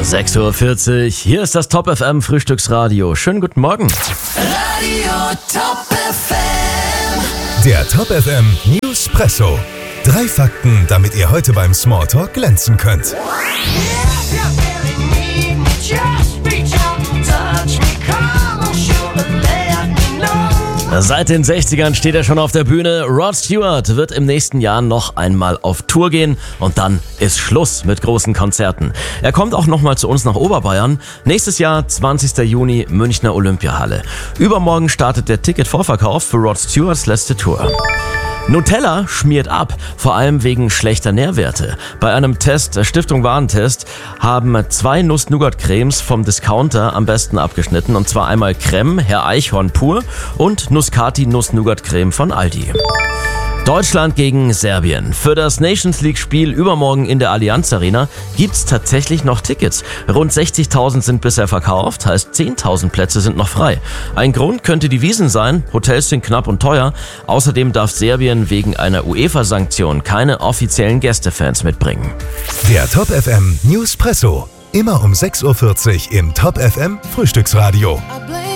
6:40 Uhr, hier ist das Top FM Frühstücksradio. Schönen guten Morgen. Radio Top FM. Der Top FM Newspresso. 3 Fakten, damit ihr heute beim Smalltalk glänzen könnt. Seit den 60ern steht er schon auf der Bühne. Rod Stewart wird im nächsten Jahr noch einmal auf Tour gehen und dann ist Schluss mit großen Konzerten. Er kommt auch nochmal zu uns nach Oberbayern. Nächstes Jahr, 20. Juni, Münchner Olympiahalle. Übermorgen startet der Ticketvorverkauf für Rod Stewarts letzte Tour. Nutella schmiert ab, vor allem wegen schlechter Nährwerte. Bei einem Test der Stiftung Warentest haben 2 Nuss-Nougat-Cremes vom Discounter am besten abgeschnitten. Und zwar einmal Creme, Herr Eichhorn pur und Muscati Nuss-Nougat-Creme von Aldi. Deutschland gegen Serbien. Für das Nations League-Spiel übermorgen in der Allianz Arena gibt's tatsächlich noch Tickets. Rund 60.000 sind bisher verkauft, heißt 10.000 Plätze sind noch frei. Ein Grund könnte die Wiesn sein, Hotels sind knapp und teuer. Außerdem darf Serbien wegen einer UEFA-Sanktion keine offiziellen Gästefans mitbringen. Der Top FM Newspresso. Immer um 6:40 Uhr im Top FM Frühstücksradio.